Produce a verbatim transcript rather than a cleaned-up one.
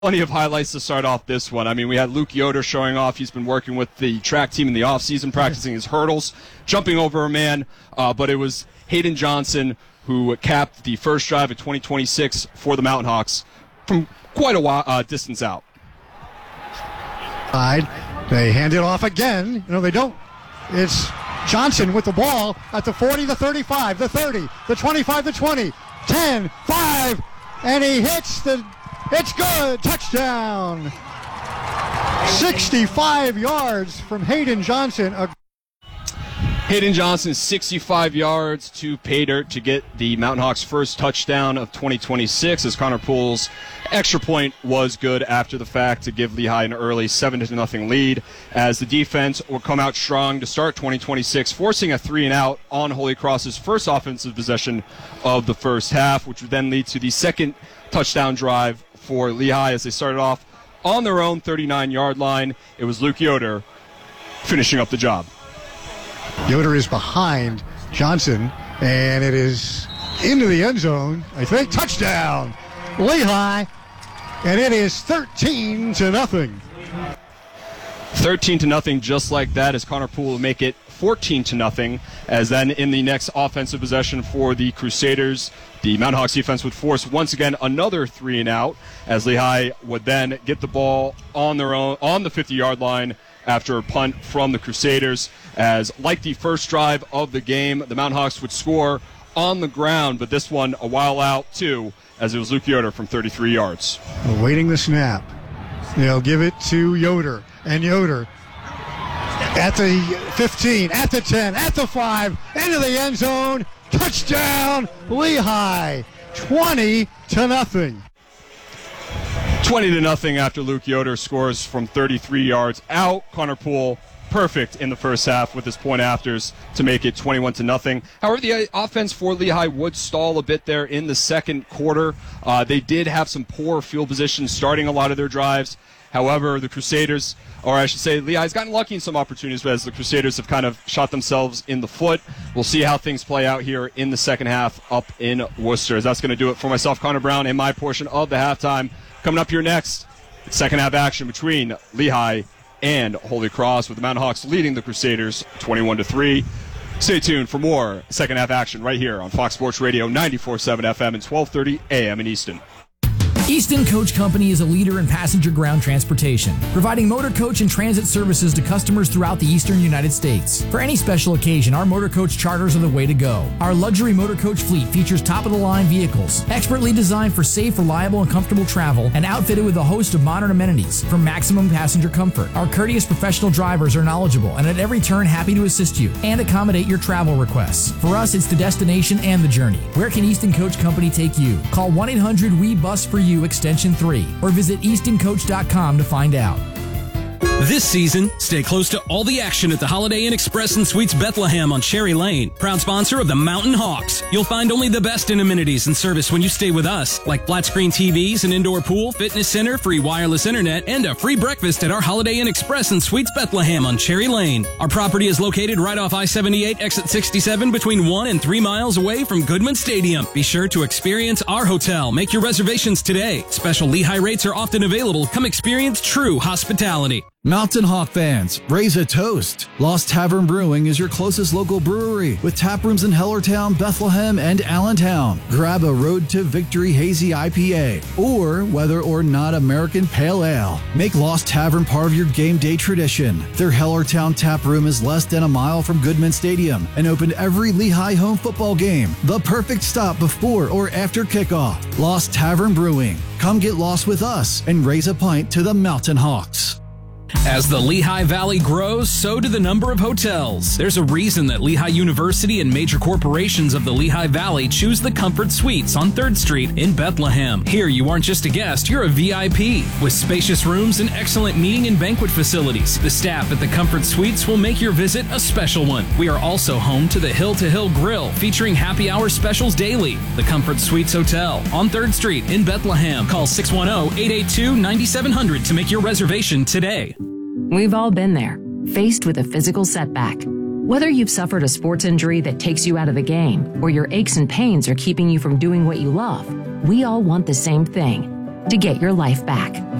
Plenty of highlights to start off this one. I mean, we had Luke Yoder showing off. He's been working with the track team in the offseason, practicing his hurdles, jumping over a man. Uh, but it was Hayden Johnson who capped the first drive of twenty twenty-six for the Mountain Hawks from quite a while, uh, distance out. They hand it off again. You know, they don't. It's Johnson with the ball at the forty, the thirty-five, the thirty, the twenty-five, the twenty, ten, five, and he hits the... It's good. Touchdown. sixty-five yards from Hayden Johnson. A- Hayden Johnson, sixty-five yards to pay dirt to get the Mountain Hawks' first touchdown of twenty twenty-six, as Connor Poole's extra point was good after the fact to give Lehigh an early seven to nothing lead, as the defense will come out strong to start twenty twenty-six, forcing a three and out on Holy Cross's first offensive possession of the first half, which would then lead to the second touchdown drive for Lehigh as they started off on their own thirty-nine-yard line. It was Luke Yoder finishing up the job. Yoder is behind Johnson, and it is into the end zone. I think touchdown, Lehigh, and it is thirteen to nothing. thirteen to nothing, just like that, as Connor Poole will make it fourteen to nothing. As then in the next offensive possession for the Crusaders, the Mountain Hawks defense would force once again another three and out, as Lehigh would then get the ball on their own on the fifty-yard line after a punt from the Crusaders. As like the first drive of the game, the Mountain Hawks would score on the ground, but this one a while out too, as it was Luke Yoder from thirty-three yards. Awaiting the snap. They'll give it to Yoder, and Yoder at the fifteen, at the ten, at the five, into the end zone. Touchdown, Lehigh, twenty to nothing. twenty to nothing after Luke Yoder scores from thirty-three yards out. Connor Poole perfect in the first half with his point afters to make it twenty-one to nothing. However, the offense for Lehigh would stall a bit there in the second quarter. Uh, they did have some poor field position starting a lot of their drives. However, the Crusaders, or I should say Lehigh's gotten lucky in some opportunities, but as the Crusaders have kind of shot themselves in the foot. We'll see how things play out here in the second half up in Worcester. As that's going to do it for myself, Connor Brown, and my portion of the halftime. Coming up here next, second half action between Lehigh and Holy Cross, with the Mountain Hawks leading the Crusaders twenty-one to three. Stay tuned for more second half action right here on Fox Sports Radio ninety-four point seven F M and twelve thirty A M in Easton. Easton Coach Company is a leader in passenger ground transportation, providing motor coach and transit services to customers throughout the eastern United States. For any special occasion, our motor coach charters are the way to go. Our luxury motor coach fleet features top-of-the-line vehicles, expertly designed for safe, reliable, and comfortable travel, and outfitted with a host of modern amenities for maximum passenger comfort. Our courteous professional drivers are knowledgeable and at every turn happy to assist you and accommodate your travel requests. For us, it's the destination and the journey. Where can Easton Coach Company take you? Call one eight hundred W E bus for you extension three or visit easton coach dot com to find out. This season, stay close to all the action at the Holiday Inn Express and Suites Bethlehem on Cherry Lane, proud sponsor of the Mountain Hawks. You'll find only the best in amenities and service when you stay with us, like flat screen T Vs, an indoor pool, fitness center, free wireless internet, and a free breakfast at our Holiday Inn Express and Suites Bethlehem on Cherry Lane. Our property is located right off I seventy-eight, exit sixty-seven, between one and three miles away from Goodman Stadium. Be sure to experience our hotel. Make your reservations today. Special Lehigh rates are often available. Come experience true hospitality. Mountain Hawk fans, raise a toast. Lost Tavern Brewing is your closest local brewery with tap rooms in Hellertown, Bethlehem, and Allentown. Grab a Road to Victory Hazy I P A or whether or not American Pale Ale. Make Lost Tavern part of your game day tradition. Their Hellertown tap room is less than a mile from Goodman Stadium and open every Lehigh home football game. The perfect stop before or after kickoff. Lost Tavern Brewing. Come get lost with us and raise a pint to the Mountain Hawks. As the Lehigh Valley grows, so do the number of hotels. There's a reason that Lehigh University and major corporations of the Lehigh Valley choose the Comfort Suites on third Street in Bethlehem. Here, you aren't just a guest, you're a V I P. With spacious rooms and excellent meeting and banquet facilities, the staff at the Comfort Suites will make your visit a special one. We are also home to the Hill to Hill Grill, featuring happy hour specials daily. The Comfort Suites Hotel on third Street in Bethlehem. Call six one zero, eight eight two, nine seven zero zero to make your reservation today. We've all been there, faced with a physical setback. Whether you've suffered a sports injury that takes you out of the game, or your aches and pains are keeping you from doing what you love, we all want the same thing. to get your life back.